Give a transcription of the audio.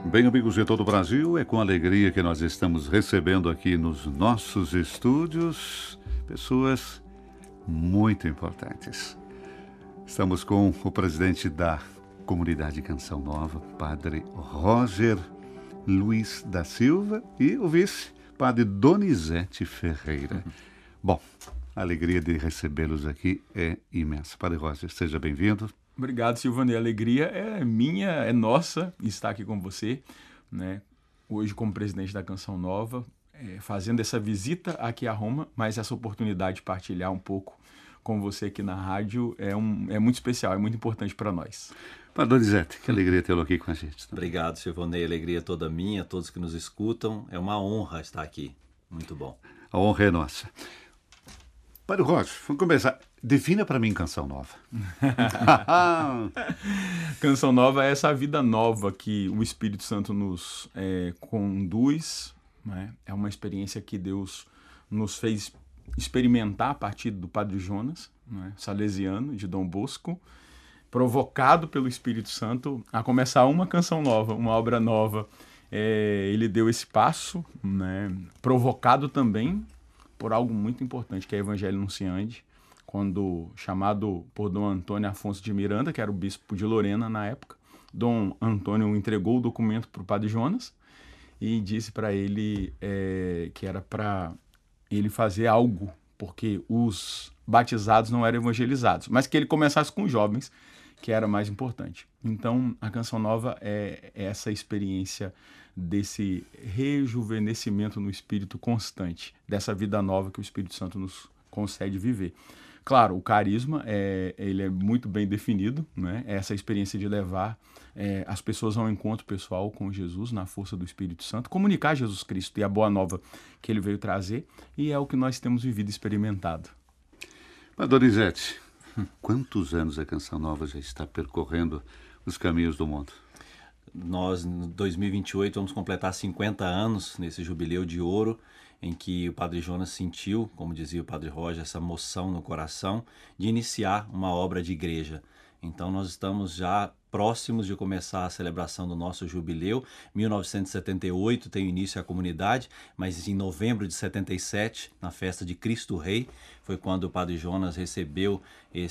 Bem, amigos de todo o Brasil, é com alegria que nós estamos recebendo aqui nos nossos estúdios pessoas muito importantes. Estamos com o presidente da Comunidade Canção Nova, Padre Roger Luiz da Silva, e o vice, Padre Donizete Ferreira. Bom, a alegria de recebê-los aqui é imensa. Padre Roger, seja bem-vindo. Obrigado, Silvane. A alegria é minha, é nossa estar aqui com você, né? Hoje como presidente da Canção Nova, fazendo essa visita aqui a Roma, mas essa oportunidade de partilhar um pouco com você aqui na rádio é muito especial, é muito importante para nós. Padre Donizete, que alegria tê-lo aqui com a gente. Obrigado, Silvane. A alegria toda minha, todos que nos escutam. É uma honra estar aqui. Muito bom. A honra é nossa. Padre Roger, vamos começar. Defina para mim Canção Nova. Canção Nova é essa vida nova que o Espírito Santo nos conduz, né? É uma experiência que Deus nos fez experimentar a partir do Padre Jonas, né? Salesiano, de Dom Bosco, provocado pelo Espírito Santo a começar uma canção nova, uma obra nova. Ele deu esse passo, né? Provocado também por algo muito importante, que é o Evangelho Anunciante, quando chamado por Dom Antônio Afonso de Miranda, que era o bispo de Lorena na época, Dom Antônio entregou o documento para o Padre Jonas e disse para ele que era para ele fazer algo, porque os batizados não eram evangelizados, mas que ele começasse com os jovens, que era mais importante. Então, a Canção Nova é essa experiência desse rejuvenescimento no espírito constante, dessa vida nova que o Espírito Santo nos concede viver. Claro, o carisma ele é muito bem definido, né? É essa experiência de levar as pessoas ao encontro pessoal com Jesus na força do Espírito Santo, comunicar Jesus Cristo e a boa nova que ele veio trazer, e é o que nós temos vivido e experimentado. Mas, Donizete, quantos anos a Canção Nova já está percorrendo os caminhos do mundo? Nós, em 2028, vamos completar 50 anos nesse jubileu de ouro, em que o Padre Jonas sentiu, como dizia o Padre Roger, essa moção no coração de iniciar uma obra de igreja. Então nós estamos já próximos de começar a celebração do nosso jubileu. 1978 tem início a comunidade, mas em novembro de 77, na festa de Cristo Rei, foi quando o Padre Jonas recebeu